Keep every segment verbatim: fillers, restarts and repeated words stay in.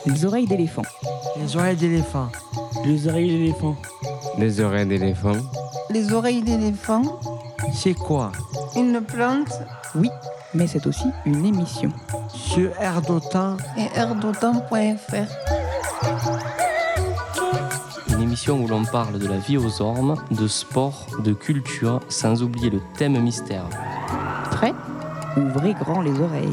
Les oreilles d'éléphant. Les oreilles d'éléphant. Les oreilles d'éléphant. Les oreilles d'éléphant. Les oreilles d'éléphant. C'est quoi? Une plante. Oui, mais c'est aussi une émission. Sur Air d'Otan et air d'otan point f r. Une émission où l'on parle de la vie aux ormes, de sport, de culture, sans oublier le thème mystère. Prêt? Ouvrez grand les oreilles.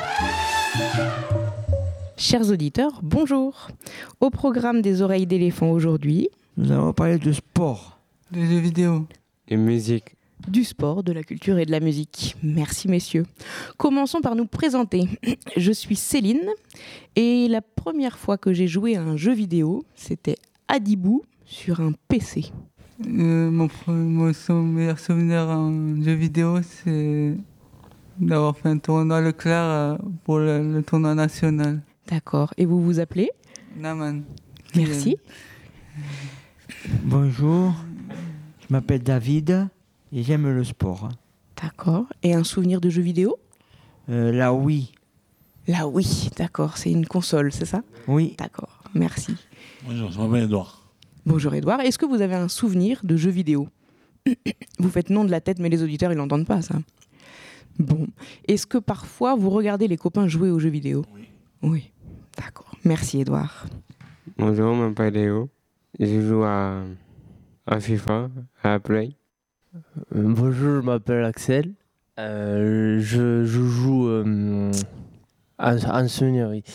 Chers auditeurs, bonjour. Au programme des oreilles d'éléphant aujourd'hui, nous allons parler de sport, de jeux vidéo, de musique, du sport, de la culture et de la musique. Merci messieurs. Commençons par nous présenter. Je suis Céline et la première fois que j'ai joué à un jeu vidéo, c'était Adibou sur un P C. Euh, mon, mon son, meilleur souvenir en jeu vidéo, c'est d'avoir fait un tournoi Leclerc pour le, le tournoi national. D'accord. Et vous vous appelez? Naman. Merci. Bonjour, je m'appelle David et j'aime le sport. D'accord. Et un souvenir de jeu vidéo? euh, La Wii. La Wii, d'accord. C'est une console, c'est ça? Oui. D'accord, merci. Bonjour, je m'appelle Edouard. Bonjour Edouard. Est-ce que vous avez un souvenir de jeu vidéo? Vous faites non de la tête, mais les auditeurs, ils n'entendent pas ça. Bon. Est-ce que parfois, vous regardez les copains jouer aux jeux vidéo? Oui. Oui. D'accord. Merci Edouard. Bonjour, je m'appelle Léo. Je joue à, à FIFA, à la Play. Euh, bonjour, je m'appelle Axel. Euh, je, je joue euh, en, en souvenir, oui.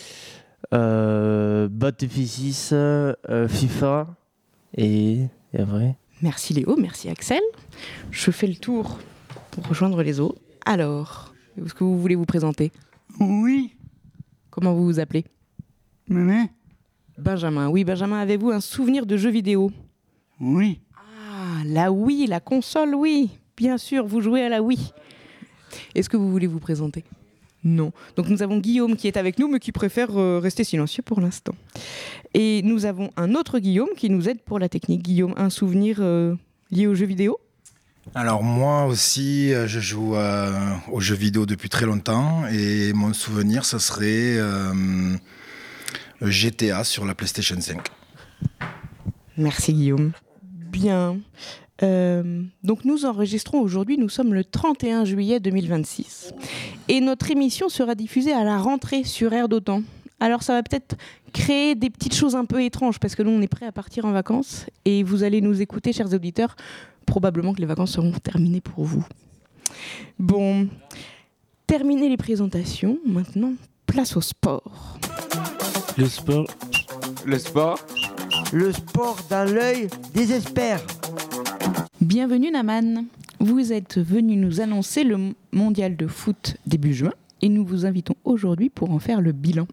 Euh, Battlefield six, euh, FIFA et, et après. Merci Léo, merci Axel. Je fais le tour pour rejoindre les autres. Alors, est-ce que vous voulez vous présenter? Oui. Comment vous vous appelez? Mémé. Benjamin. Oui, Benjamin, avez-vous un souvenir de jeu vidéo? Oui. Ah, la Wii, la console, oui. Bien sûr, vous jouez à la Wii. Est-ce que vous voulez vous présenter? Non. Donc nous avons Guillaume qui est avec nous, mais qui préfère euh, rester silencieux pour l'instant. Et nous avons un autre Guillaume qui nous aide pour la technique. Guillaume, un souvenir euh, lié aux jeux vidéo? Alors moi aussi, je joue euh, aux jeux vidéo depuis très longtemps et mon souvenir, ça serait euh, G T A sur la PlayStation cinq. Merci Guillaume. Bien. Euh, donc nous enregistrons aujourd'hui, nous sommes le trente et un juillet deux mille vingt-six et notre émission sera diffusée à la rentrée sur Air d'Otan. Alors ça va peut-être créer des petites choses un peu étranges parce que nous on est prêts à partir en vacances et vous allez nous écouter, chers auditeurs, probablement que les vacances seront terminées pour vous. Bon, terminé les présentations, maintenant place au sport. Le sport. Le sport. Le sport dans l'œil désespère. Bienvenue Naman. Vous êtes venu nous annoncer le mondial de foot début juin et nous vous invitons aujourd'hui pour en faire le bilan.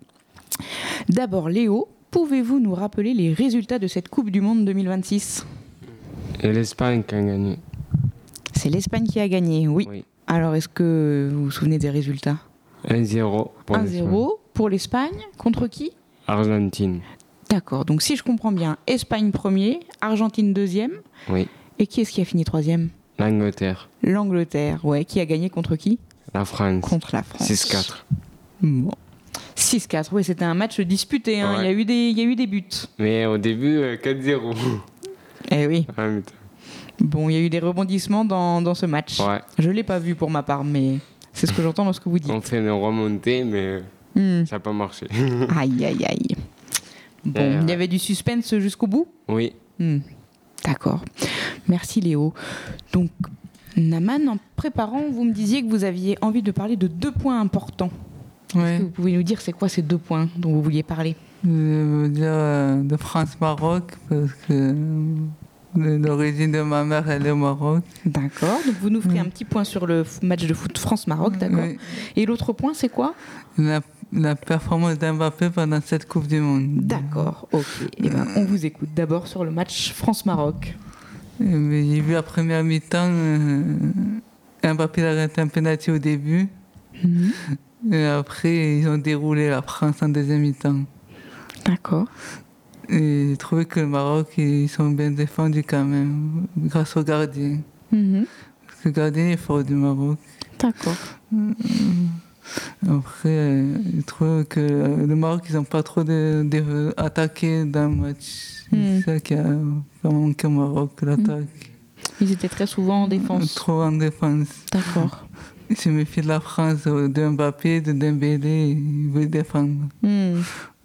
D'abord Léo, pouvez-vous nous rappeler les résultats de cette Coupe du Monde deux mille vingt-six? Et l'Espagne qui a gagné. C'est l'Espagne qui a gagné, oui. Oui. Alors est-ce que vous vous souvenez des résultats? un zéro pour un l'Espagne. zéro pour l'Espagne. Contre qui? Argentine. D'accord, donc si je comprends bien, Espagne premier, Argentine deuxième. Oui. Et qui est-ce qui a fini troisième? L'Angleterre. L'Angleterre, ouais. Qui a gagné contre qui? La France. Contre la France. six quatre. Bon. six quatre, oui, c'était un match disputé, hein. Ouais. Il y a eu des, il y a eu des buts. Mais au début, euh, quatre zéro. Eh oui. Ah, putain. Bon, il y a eu des rebondissements dans, dans ce match. Ouais. Je ne l'ai pas vu pour ma part, mais c'est ce que j'entends dans ce que vous dites. On fait une remontée, mais Hmm. ça n'a pas marché. Aïe, aïe, aïe. Bon, Euh, il y avait du suspense jusqu'au bout? Oui. Hmm. D'accord. Merci Léo. Donc, Naman, en préparant, vous me disiez que vous aviez envie de parler de deux points importants. Ouais. Est-ce que vous pouvez nous dire c'est quoi ces deux points dont vous vouliez parler? Je veux dire euh, de France-Maroc parce que euh, l'origine de ma mère, elle est au Maroc. D'accord. Donc vous nous ferez Oui. un petit point sur le f- match de foot France-Maroc, d'accord. Oui. Et l'autre point, c'est quoi? La, la performance d'Mbappé pendant cette Coupe du Monde. D'accord, ok. Eh ben, on vous écoute d'abord sur le match France-Maroc. Eh ben, j'ai vu la première mi-temps, euh, Mbappé a arrêté un penalty au début. Mhm. Et après, ils ont déroulé la France en deuxième mi-temps. D'accord. Et j'ai trouvé que le Maroc, ils sont bien défendus quand même, grâce au gardien. Mhm. Parce que le gardien est fort du Maroc. D'accord. Après, euh, je trouve que euh, le Maroc, ils n'ont pas trop de, de attaqué dans le match. Mm. C'est ça qui a vraiment manqué au Maroc, l'attaque. Ils étaient très souvent en défense. Trop en défense. D'accord. Il se méfie de la France, de Mbappé, de Dembélé, il veut défendre. Mm.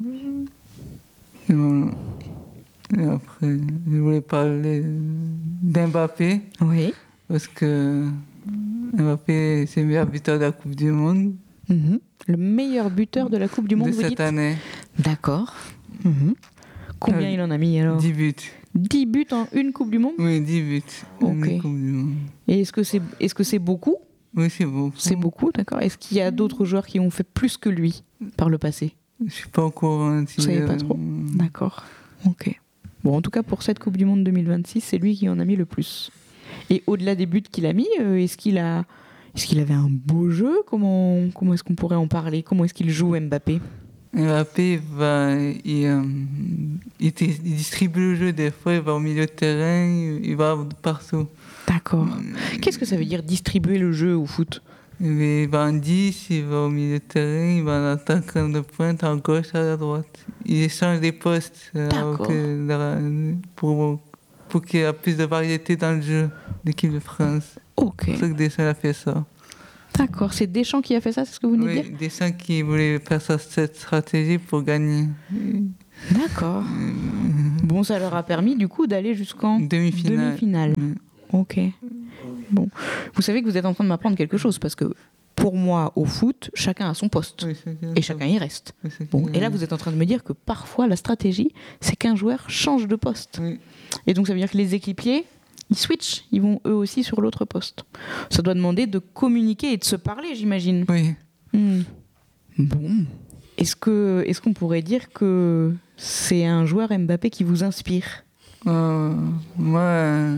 Et, voilà. Et après, je voulais parler d'Mbappé. Oui. Parce que Mbappé, c'est le meilleur buteur de la Coupe du Monde. Mm-hmm. Le meilleur buteur de la Coupe du Monde, de vous cette dites année. D'accord. Mm-hmm. Combien Euh, il en a mis alors? dix buts. dix buts en une Coupe du Monde? Oui, dix buts. Ok. Une Coupe du Monde. Et est-ce que c'est est-ce que c'est beaucoup? Oui, c'est beaucoup. C'est beaucoup, d'accord. Est-ce qu'il y a d'autres joueurs qui ont fait plus que lui par le passé? Je suis pas au courant. Si Vous savez euh, pas trop? D'accord. Ok. Bon, en tout cas, pour cette Coupe du Monde deux mille vingt-six, c'est lui qui en a mis le plus. Et au-delà des buts qu'il a mis, euh, est-ce qu'il a, est-ce qu'il avait un beau jeu? Comment, comment est-ce qu'on pourrait en parler? Comment est-ce qu'il joue, Mbappé? Mbappé, va, il, euh, il, t- il distribue le jeu. Des fois, il va au milieu de terrain, il, il va partout. D'accord. Qu'est-ce que ça veut dire distribuer le jeu au foot? Il va en dix, il va au milieu de terrain, il va en attaquant de pointe, à gauche, à droite. Il échange des postes euh, D'accord. que- la- pour, pour qu'il y ait plus de variété dans le jeu de l'équipe de France. Ok. C'est pour ça que Deschamps a fait ça. D'accord. C'est Deschamps qui a fait ça, c'est ce que vous venez de Oui, dire? Deschamps qui voulait faire ça, cette stratégie pour gagner. D'accord. Bon, ça leur a permis du coup d'aller jusqu'en Demi-finale. demi-finale. Oui. Ok. Bon. Vous savez que vous êtes en train de m'apprendre quelque chose parce que pour moi, au foot, chacun a son poste. Oui, c'est Et chacun y reste. Oui, c'est Bon, que- et là, vous êtes en train de me dire que parfois, la stratégie, c'est qu'un joueur change de poste. Oui. Et donc, ça veut dire que les équipiers, ils switchent, ils vont eux aussi sur l'autre poste. Ça doit demander de communiquer et de se parler, j'imagine. Oui. Hmm. Bon. Est-ce que, est-ce qu'on pourrait dire que c'est un joueur Mbappé qui vous inspire? Euh, moi, euh,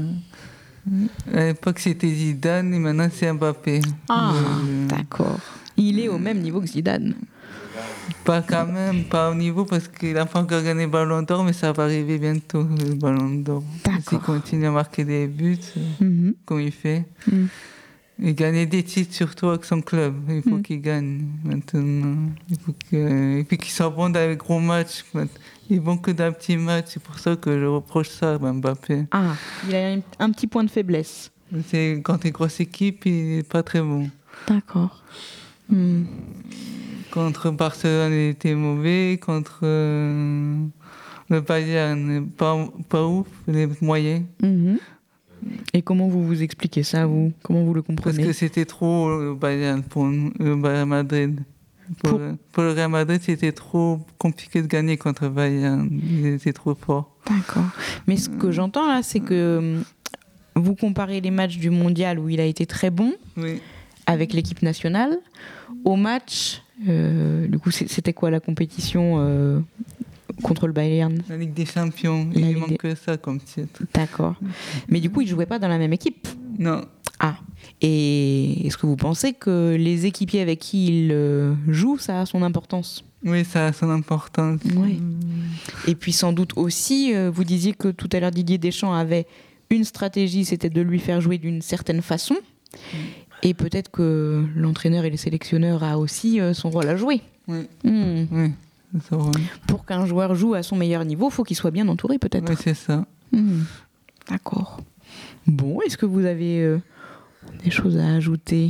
à l'époque, c'était Zidane et maintenant, c'est Mbappé. Ah, Euh, d'accord. Il est au même niveau que Zidane. Pas quand même, pas au niveau parce qu'il n'a pas encore gagné le Ballon d'Or, mais ça va arriver bientôt, le Ballon d'Or. D'accord. S'il continue à marquer des buts, euh, Mhm. comme il fait, Mm. et gagner des titres surtout avec son club. Il faut Mm. qu'il gagne maintenant. Il faut que... Et puis qu'il soit bon dans les gros matchs. Il est bon que dans les petits matchs, c'est pour ça que je reproche ça à Mbappé. Ah, il a un, un petit point de faiblesse. C'est, quand il est grosse équipe, il n'est pas très bon. D'accord. Hmm. Contre Barcelone, il était mauvais. Contre euh, le Bayern, pas, pas ouf, il est moyen. Mhm. Et comment vous vous expliquez ça, vous? Comment vous le Parce comprenez? que c'était trop le Bayern pour nous, le Bayern Madrid. Pour, Pour- pour le Real Madrid, c'était trop compliqué de gagner contre le Bayern. Il était trop fort. D'accord. Mais ce que j'entends là, c'est que hum, vous comparez les matchs du mondial où il a été très bon Oui. avec l'équipe nationale au match. euh, du coup, c'est- c'était quoi la compétition euh, contre le Bayern? La Ligue des Champions, La il Ligue manque des- que ça comme titre. D'accord. Mais du coup, ils jouaient pas dans la même équipe. Non. Ah. Et est-ce que vous pensez que les équipiers avec qui il euh, joue, ça a son importance? Oui, ça a son importance. Oui. Et puis sans doute aussi, euh, vous disiez que tout à l'heure Didier Deschamps avait une stratégie, c'était de lui faire jouer d'une certaine façon. Et peut-être que l'entraîneur et le sélectionneur a aussi euh, son rôle à jouer. Oui. Hmm. Oui, c'est ça. Oui, Pour qu'un joueur joue à son meilleur niveau, il faut qu'il soit bien entouré peut-être. Oui, c'est ça. Hmm. D'accord. Bon, est-ce que vous avez euh, des choses à ajouter?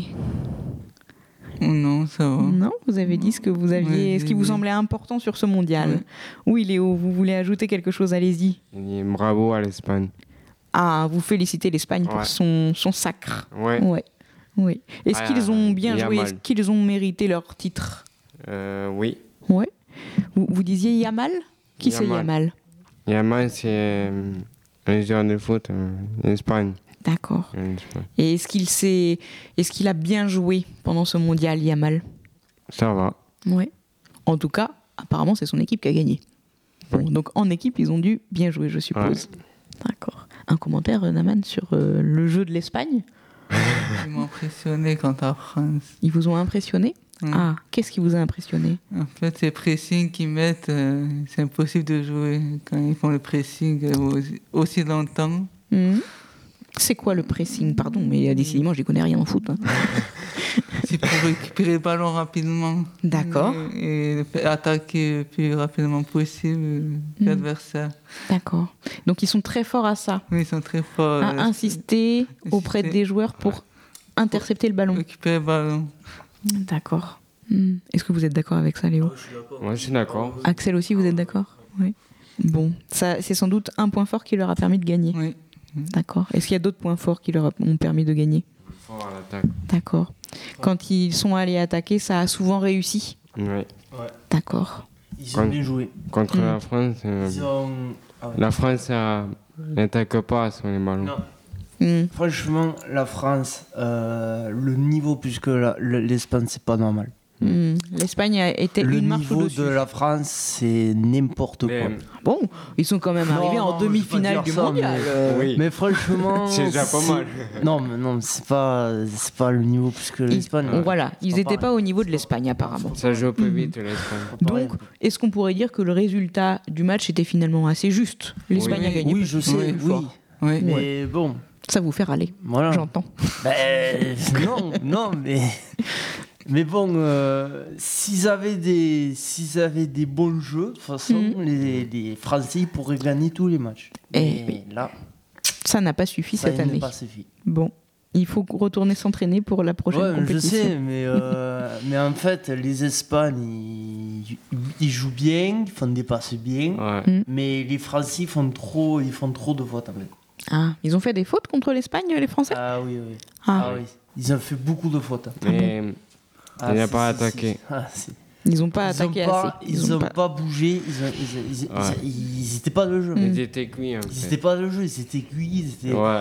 Oh non, ça va. Non, vous avez dit ce que vous aviez, Oui, ce qui oui, vous oui. semblait important sur ce mondial. Oui, Léo, vous voulez ajouter quelque chose? Allez-y. Et bravo à l'Espagne. Ah, vous félicitez l'Espagne pour Ouais. son, son sacre. Ouais. Ouais. Oui. Est-ce Ah, qu'ils ont bien Yamal. joué? Est-ce qu'ils ont mérité leur titre? Euh, oui. Ouais. Vous, vous disiez Yamal? Qui c'est Yamal. Yamal? Yamal, c'est euh, un joueur de foot euh, en Espagne. D'accord. En Espagne. Et est-ce qu'il s'est, est-ce qu'il a bien joué pendant ce mondial, Yamal? Ça va. Ouais. En tout cas, apparemment, c'est son équipe qui a gagné. Bon, Oui. donc en équipe, ils ont dû bien jouer, je suppose. D'accord. Un commentaire, euh, Naman, sur euh, le jeu de l'Espagne? Ils m'ont impressionné quand à France. Ils vous ont impressionné? Mm. Ah, qu'est-ce qui vous a impressionné? En fait, ces pressings qu'ils mettent, euh, c'est impossible de jouer quand ils font le pressing euh, aussi, aussi longtemps. Mhm. C'est quoi le pressing? Pardon, mais euh, décidément, je n'y connais rien en foot. hein. C'est pour récupérer le ballon rapidement. D'accord. Et, et attaquer le plus rapidement possible l'adversaire. D'accord. Donc ils sont très forts à ça. Oui, ils sont très forts. À insister auprès des joueurs pour intercepter le ballon. Récupérer le ballon. D'accord. Hmm. Est-ce que vous êtes d'accord avec ça, Léo? Moi, je suis d'accord. Axel aussi, vous êtes d'accord? Oui. Bon, ça, c'est sans doute un point fort qui leur a permis de gagner. Oui. D'accord. Est-ce qu'il y a d'autres points forts qui leur ont permis de gagner? Fort à l'attaque. D'accord. Quand ils sont allés attaquer, ça a souvent réussi? Oui. Ouais. D'accord. Ils ont bien joué. Contre Mm. la France, euh, Ils ont... ah ouais. la France euh, n'attaque pas sur les ballons. Non. Mm. Franchement, la France, euh, le niveau plus que la- le- l'Espagne, c'est pas normal. Mm. L'Espagne a été Le une marche niveau au-dessus. de la France, c'est n'importe Mais, quoi. Bon, ils sont quand même Non, arrivés en non, demi-finale je du veux pas dire ça, mondial. mais- Euh, oui. Mais franchement, C'est déjà pas c'est- mal. Non, mais non, c'est pas, c'est pas le niveau plus que ils- l'Espagne. bon, voilà, ils pas n'étaient pareil. pas au niveau de l'Espagne apparemment. Ça joue plus Mhm. vite, l'Espagne. Donc, est-ce qu'on pourrait dire que le résultat du match était finalement assez juste? L'Espagne Oui. a gagné. Oui, je sais, Oui, oui. fort. Oui. Mais bon, Ça vous fait râler, voilà. j'entends. Ben, non, non, mais. Mais bon, euh, s'ils avaient des, s'ils avaient des bons jeux, de toute façon, Mhm. les, les Français ils pourraient gagner tous les matchs. Eh Mais là, Ça n'a pas suffi ça cette n'est année. pas suffi. Bon, il faut retourner s'entraîner pour la prochaine Ouais, je compétition. sais, mais, euh, mais en fait, les Espagnes, ils, ils jouent bien, ils font des passes bien, Ouais. Mm. mais les Français ils font trop, ils font trop de fautes en fait. Ah, ils ont fait des fautes contre l'Espagne, les Français? Ah oui, oui. Ah. Ah oui. Ils ont fait beaucoup de fautes. Mais Ah, il n'a c'est- pas c'est- attaqué. c'est- ah, c'est- Ils n'ont pas Ils ont attaqué pas, assez. ils ont ont pas- pas bougé, ils ont- ils ont- ils- Ouais. ils- ils étaient pas le jeu. Mm. ils étaient cuits, en Ils fait. étaient pas le jeu, ils étaient cuits, ils étaient... Ouais.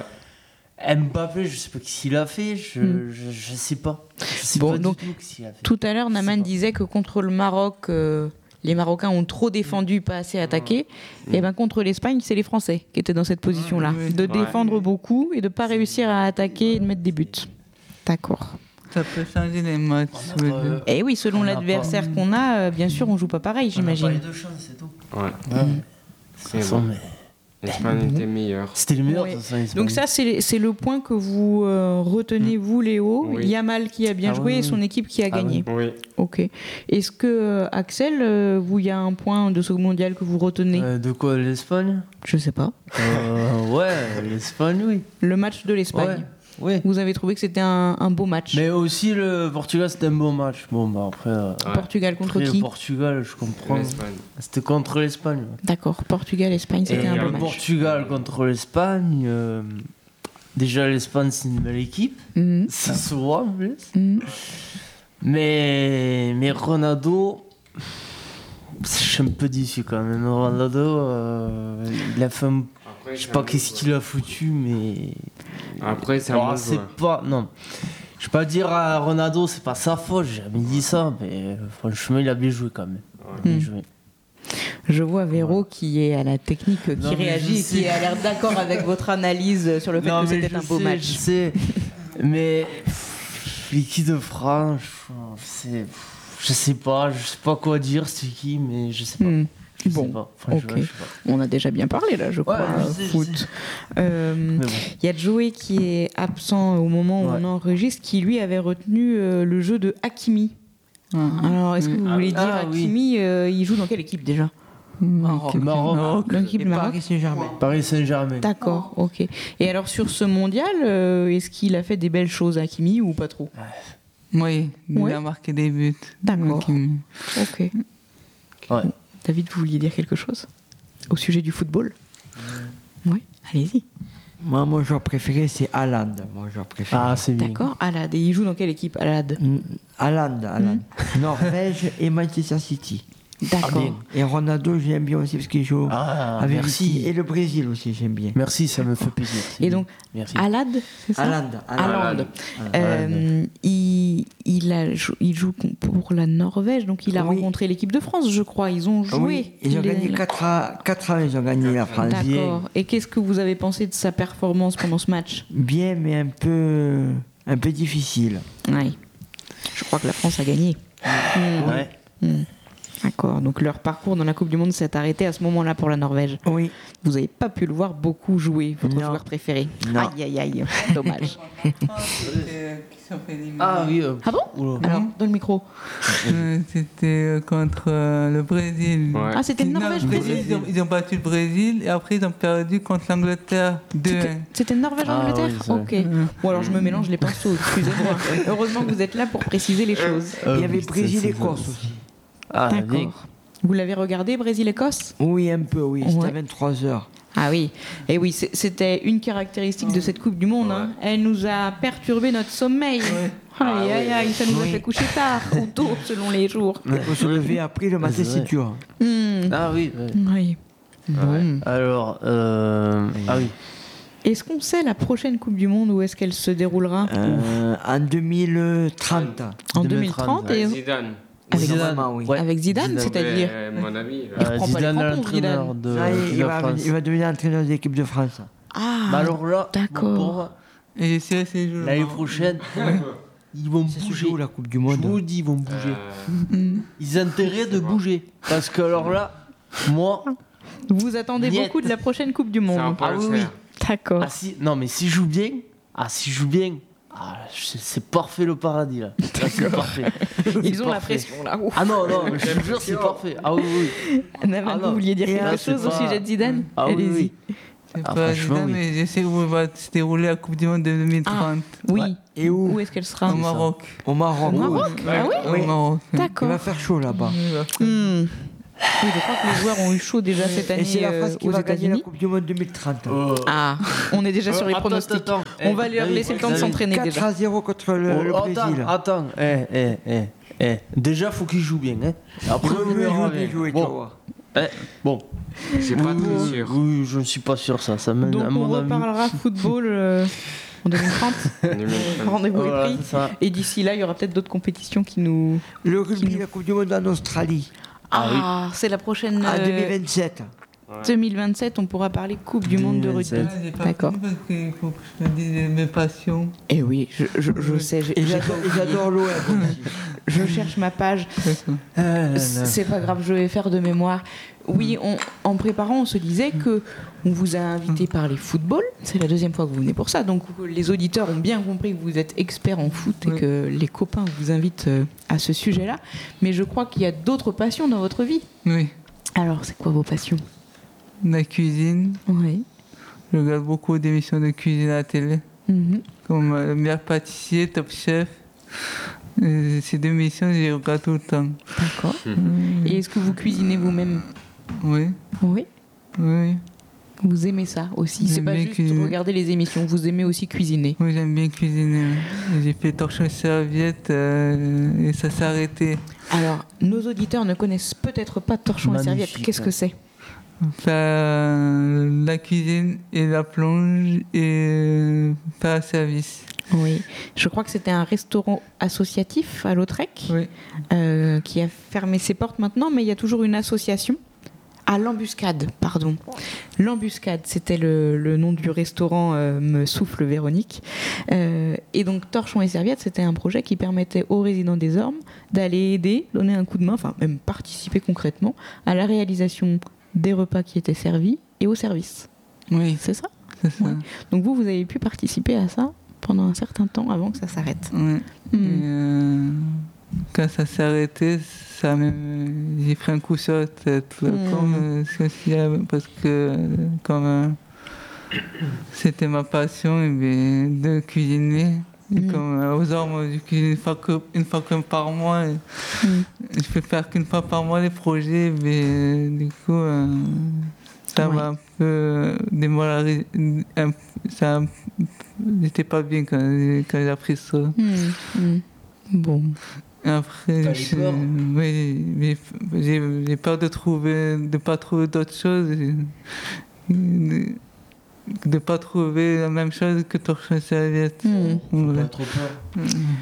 Mbappé, je sais pas ce qu'il a fait, je, Mm. je, je sais pas. Je sais Bon, pas donc, du tout ce qu'il a fait. Tout à l'heure, Je sais Naman pas. disait que contre le Maroc, euh, les Marocains ont trop défendu, pas assez attaqué. Et ben contre l'Espagne, c'est les Français qui étaient dans cette position-là, Oui. de Ouais. défendre beaucoup et de pas réussir à attaquer et de mettre des buts. D'accord. Ça peut changer les matchs. On oui. a pas, euh, Et oui, selon On n'a l'adversaire pas- qu'on a, euh, bien sûr, on joue pas pareil, on a pas j'imagine. les deux chances, c'est tout. Ouais. Ouais. De toute C'est façon, bon. mais L'Espagne était meilleure. c'était le meilleur. Ouais. de toute façon, l'Espagne. Donc ça, c'est c'est le point que vous euh, retenez, vous, Léo. Oui. Yamal qui a bien Ah joué oui, et son oui. équipe qui a Ah gagné. Oui. Ok. Est-ce que, euh, Axel, euh, vous, il y a un point de ce mondial que vous retenez? Euh, de quoi, l'Espagne Je sais pas. euh, Ouais, l'Espagne, oui. Le match de l'Espagne. Ouais, oui. Vous avez trouvé que c'était un, un beau match. Mais aussi, le Portugal, c'était un bon match. Bon, bah après, euh, Ouais. Portugal contre après, qui? le Portugal, je comprends. L'Espagne. C'était contre l'Espagne. ouais. D'accord. Portugal-Espagne, c'était Et un le beau match. Portugal contre l'Espagne, euh, déjà l'Espagne c'est une belle équipe, Mhm. ça se voit en plus. Mhm. Mais, mais Ronaldo, je suis un peu déçu quand même. Ronaldo, euh, il a fait un- Après, je sais c'est pas un qu'est-ce bon qu'il a foutu, mais. Après, c'est un Alors, bon c'est joueur. pas. Non. Je vais pas dire à Ronaldo, c'est pas sa faute, j'ai jamais dit ça, mais franchement, il a bien joué quand même. Bien Mhm. joué. Je vois Véro qui est à la technique, qui Non, mais réagit je et qui sais. a l'air d'accord avec votre analyse sur le fait Non, que mais c'était je un beau sais, match. Je sais, mais pff, l'équipe de France, c'est, je sais pas, je sais pas quoi dire, c'est qui, mais je sais pas. Hmm. Je sais Bon, pas, franchement, ok. je sais pas. On a déjà bien parlé là, je crois, je sais, je foot. sais. Euh, Mais bon. Il y a Joey qui est absent au moment où Ouais. on enregistre, qui lui avait retenu euh, le jeu de Hakimi. Alors, est-ce que vous Ah, voulez dire ah, oui. Hakimi, euh, il joue dans quelle équipe déjà? Maroc. Maroc. Dans l'équipe Et du Maroc. Paris Saint-Germain. Paris Saint-Germain. D'accord, ok. Et alors sur ce mondial, euh, est-ce qu'il a fait des belles choses, Hakimi, ou pas trop? Oui, il Ouais. a marqué des buts. D'accord. Ok. Ok. Ouais. David, vous vouliez dire quelque chose au sujet du football? Oui, allez-y. Moi, mon joueur préféré, c'est Haaland. Mon joueur préféré. Ah, c'est bien. D'accord, Alad. Et il joue dans quelle équipe, Alad? Mm, Haaland, Haaland. Norvège et Manchester City. D'accord. bien. Et Ronaldo, j'aime bien aussi parce qu'il joue Ah, avec merci. City. Et le Brésil aussi, j'aime bien. Merci, ça me fait plaisir. c'est Et bien. donc, merci. Alad, c'est ça? Haaland. Haaland. Euh, il, il, a, jou- il joue pour la Norvège, donc il a Oui. rencontré l'équipe de France, je crois. Ils ont joué. Oui, ils ont Les- gagné quatre à quatre ans, ils ont gagné la France. D'accord. Et qu'est-ce que vous avez pensé de sa performance pendant ce match? Bien, mais un peu, un peu difficile. Oui. Je crois que la France a gagné. Mm. Ouais. Mm. D'accord, donc leur parcours dans la Coupe du Monde s'est arrêté à ce moment-là pour la Norvège. Oui. Vous n'avez pas pu le voir beaucoup jouer, votre Non. joueur préféré. Non. Aïe, aïe, aïe, dommage. Ah oui. euh, Ah bon oula. Alors, dans le micro. Euh, C'était euh, contre euh, le Brésil. Ouais. Ah, c'était le Non, Norvège le Brésil. Brésil, ils, ont, ils ont battu le Brésil et après ils ont perdu contre l'Angleterre deux C'était- un. C'était Norvège-Angleterre Ah oui, c'est Ok. Bon, alors je me mélange les pinceaux, excusez-moi. Heureusement que vous êtes là pour préciser les choses. Il y avait oui, c'est- Brésil-Écosse c'est- aussi. Ah, bien. D'accord. Vous l'avez regardé, Brésil-Écosse Oui, un peu, oui. C'était Ouais. à vingt-trois heures. Ah oui, et oui, c'est- c'était une caractéristique de cette Coupe du Monde. Hein. Elle nous a perturbé notre sommeil. Aïe, aïe, aïe, ça nous a Oui. fait coucher tard ou tôt selon les jours. Il faut se lever après, le matin, C'est c'est vrai. dur. Hmm, Ah oui. ouais. oui. Bon. Alors, euh, ah oui. Est-ce qu'on sait la prochaine Coupe du Monde où est-ce qu'elle se déroulera Euh, en deux mille trente. En deux deux mille mille trente et Zidane. avec Normalement, oui. Ouais. avec Zidane, Zidane. c'est-à-dire Euh, mon ami. Il là. Euh, reprend pas les Zidane, crampons, l'entraîneur Zidane. de, Ça y est, de il, la va, France. il va devenir entraîneur de l'équipe de France. Ah, Bah alors là, d'accord. mon pauvre, Et j'ai tiré ces jours. l'année prochaine, ils vont C'est bouger. joue la Coupe du Je Monde. vous le dis, ils vont bouger. Euh, Hmm. Ils ont intérêt de bouger. Parce que alors là, moi, Vous attendez Niet. beaucoup de la prochaine Coupe du ça va Monde. pas Ah le oui, oui. faire. D'accord. ah, si, non mais si je joue bien, ah si je joue bien, ah, c'est c'est parfait le paradis là. Là, c'est parfait. Ils C'est ont la parfait. pression là. Ouf. Ah non, non, mais je te jure, c'est parfait. Ah oui, oui. Naman, Ah vous non. vouliez dire Et quelque là, c'est chose au pas- sujet de Zidane Ah oui, Allez-y. oui. C'est Ah, pas franchement, Zidane, oui. mais je sais où va se dérouler la Coupe du Monde de deux mille trente. Oui. Ouais. Et où Où est-ce qu'elle sera Au Maroc. Au Maroc. Au Maroc Ah oui Oui. Au Maroc. Il D'accord. va faire chaud là-bas. Oui, bah, Hmm. Oui, je crois que les joueurs ont eu chaud déjà cette année Et c'est la euh, France qui aux va gagner la États-Unis. Coupe du Monde deux mille trente. Ah, on est déjà sur les Euh, attends, pronostics. attends, attends. On Eh, va leur David, laisser le temps de David. s'entraîner quatre déjà. à zéro contre le, Oh, le attends, Brésil. attends, eh, eh, eh, eh. Déjà, faut qu'il joue bien. Hein. Après, Oui, on oui, verra oui, bien. jouer, tu vas Bon, voir. eh, bon. J'ai pas oui, très oui, sûr. oui, je ne suis pas sûr ça. Ça mène Donc à on mon avis. reparlera football euh, en deux mille trente. Rendez-vous est Voilà, pris. c'est ça. Et d'ici là, il y aura peut-être d'autres compétitions qui nous. Le rugby, la Coupe du Monde en Australie. Ah, c'est la prochaine. En euh, deux mille vingt-sept. deux mille vingt-sept, on pourra parler Coupe du Monde de rugby. deux mille J'ai pas D'accord. fini parce qu'il faut que je te dise mes passions. Et oui, je, je, je sais, j'ai- Et j'ai- j'adore, et j'adore l'O M aussi. je cherche ma page. Ah, là, là. C'est pas grave, je vais faire de mémoire. Oui, on- en préparant, on se disait que on vous a invité par les footballs. C'est la deuxième fois que vous venez pour ça. Donc les auditeurs ont bien compris que vous êtes expert en foot et Oui. que les copains vous invitent euh, à ce sujet-là. Mais je crois qu'il y a d'autres passions dans votre vie. Oui. Alors, c'est quoi vos passions? La cuisine. Oui. Je regarde beaucoup d'émissions de cuisine à la télé. Mhm. Comme euh, Le meilleur pâtissier, Top Chef. Euh, Ces deux émissions, je les regarde tout le temps. D'accord. Mm. Et est-ce que vous cuisinez vous-même? Oui. Oui. Oui. Vous aimez ça aussi? C'est J'aime pas bien juste cuisiner. regarder les émissions, vous aimez aussi cuisiner. Oui, j'aime bien cuisiner. J'ai fait torchon serviette euh, et ça s'est arrêté. Alors, nos auditeurs ne connaissent peut-être pas torchon et Magnifique. serviette. Qu'est-ce que c'est? Faire euh, la cuisine et la plonge et faire un service. Oui, je crois que c'était un restaurant associatif à Lautrec Oui. euh, qui a fermé ses portes maintenant, mais il y a toujours une association. Ah, l'Embuscade, pardon. L'Embuscade, c'était le, le nom du restaurant euh, Me Souffle Véronique. Euh, et donc, Torchon et Serviette, c'était un projet qui permettait aux résidents des Ormes d'aller aider, donner un coup de main, enfin même participer concrètement à la réalisation des repas qui étaient servis et au service. Oui, C'est ça? c'est ça. Ouais. Donc vous, vous avez pu participer à ça pendant un certain temps avant que ça s'arrête. Oui. Hmm. Et, euh, quand ça s'est arrêté, ça me- j'ai pris un coup sur la tête. là, Mm. comme, euh, ceci, euh, parce que euh, comme euh, c'était ma passion eh bien, de cuisiner. Et Mm. comme euh, aux Ormes, je cuisine une fois, que, une fois que par mois. Et Mm. je peux faire qu'une fois par mois les projets, mais euh, du coup, euh, ça Ouais. m'a un peu démoralisé. un- Ça, j'étais pas bien quand, quand j'ai appris ça. Hmm, hmm. Bon. Et après, T'as eu je- peur oui, mais j'ai j'ai peur de trouver, de pas trouver d'autres choses, et de, de pas trouver la même chose que torchon et serviette. Hmm. Voilà. Pas trop peur.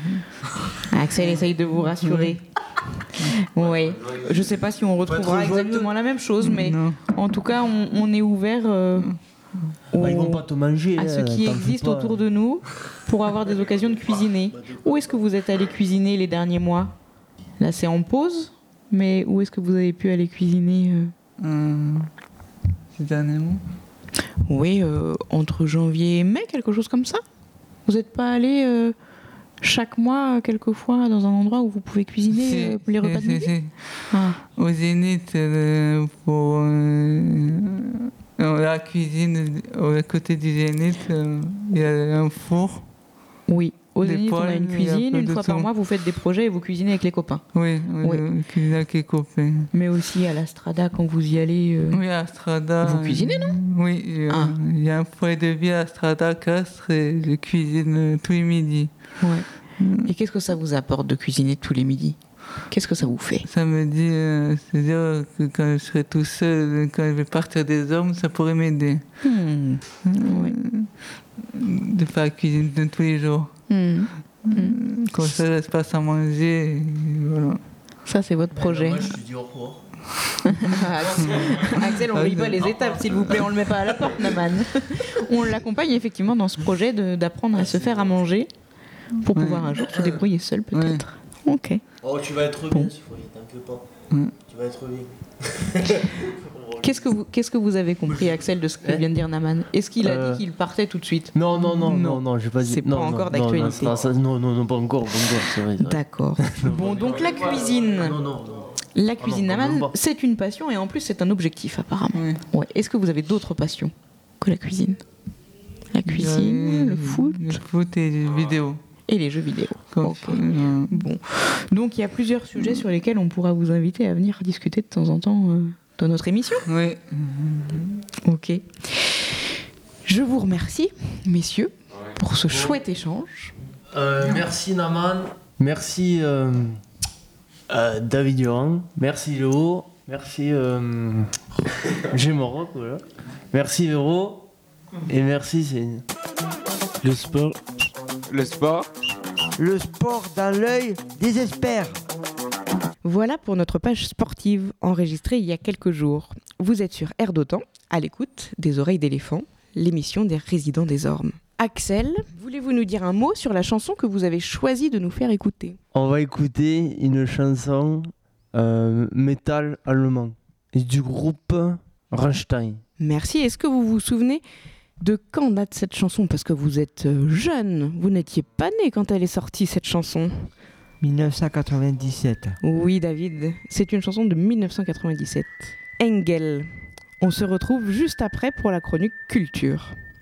Axel essaye de vous rassurer. Oui. Je ne sais pas si on retrouvera trop joyeux. exactement la même chose, mais Non. en tout cas, on, on est ouvert euh, Bah, ils au- vont pas te manger. à ce hein, qui t'en fais existe pas. autour de nous pour avoir des occasions de cuisiner. Où est-ce que vous êtes allé cuisiner les derniers mois? Là, c'est en pause, Mais où est-ce que vous avez pu aller cuisiner euh Euh, ces derniers mois. Oui, euh, entre janvier et mai, quelque chose comme ça. Vous n'êtes pas allé euh, chaque mois, quelquefois, dans un endroit où vous pouvez cuisiner Si, euh, les repas de si, midi si. Ah. Au Zénith, euh, pour euh, euh, la cuisine, euh, à côté du Zénith, euh, il y a un four. Oui, au Des Zénith, on a poêles, une il y a cuisine. peu Une de fois par tout. mois, vous faites des projets et vous cuisinez avec les copains. Oui, oui, Oui. euh, cuisine avec les copains. Mais aussi à la Strada, quand vous y allez. euh, Oui, à Strada. Vous cuisinez, non? Oui, il y a- Ah. il y a un foyer de vie à Strada Castres et je cuisine euh, tous les midis. Ouais. Et qu'est-ce que ça vous apporte de cuisiner tous les midis? Qu'est-ce que ça vous fait? Ça me dit, euh, c'est-à-dire que quand je serai tout seul, quand je vais partir des hommes, ça pourrait m'aider. Hmm. Ouais. De faire la cuisine de tous les jours. Hmm. Comme ça, l'espace à manger, et voilà. Ça, c'est votre projet. Moi, je te dis au revoir. Axel, on ne lit pas les étapes, s'il vous plaît, on le met pas à la porte, Naman. On l'accompagne effectivement dans ce projet de- d'apprendre à se faire à manger pour Ouais. pouvoir un jour se débrouiller seul, peut-être. Ok. Oh, tu vas être Bon. bien, Sifori, t'inquiète pas. Mm. Tu vas être bien. Qu'est-ce que vous, qu'est-ce que vous avez compris, Axel, de ce que vient de dire Naman? Est-ce qu'il a Euh. dit qu'il partait tout de suite? Non, non, non, Non. non, non, j'ai pas dit. C'est pas non, encore non, d'actualité. Non, c'est pas ça, non, non, non, pas encore, pas encore, c'est vrai. c'est vrai. D'accord. Bon, donc la cuisine. Non, non, non. La cuisine, non, non, Naman, non, non. c'est une passion et en plus, c'est un objectif, apparemment. Oui. Ouais. Est-ce que vous avez d'autres passions que la cuisine? La cuisine, Euh, le foot Le foot et les vidéos. et les jeux vidéo. Comme Ok. euh, Bon. Donc il y a plusieurs sujets sur lesquels on pourra vous inviter à venir discuter de temps en temps euh, dans notre émission. oui. Ok. Je vous remercie, messieurs, pour ce chouette échange. Euh, merci Naman, merci euh, euh, David Durand, merci Léo, merci euh, Gémoroc, voilà. Merci Véro, et merci Céline. Le sport, Le sport, Le sport dans l'œil désespère. Voilà pour notre page sportive enregistrée il y a quelques jours. Vous êtes sur Air d'Otan, à l'écoute des Oreilles d'éléphant, l'émission des résidents des Ormes. Axel, voulez-vous nous dire un mot sur la chanson que vous avez choisi de nous faire écouter? On va écouter une chanson euh, métal allemand du groupe Rammstein. Merci. Est-ce que vous vous souvenez de quand date cette chanson? Parce que vous êtes euh, jeune, vous n'étiez pas né quand elle est sortie, cette chanson. dix-neuf cent quatre-vingt-dix-sept. Oui, David, c'est une chanson de mille neuf cent quatre-vingt-dix-sept. Engel. On se retrouve juste après pour la chronique culture.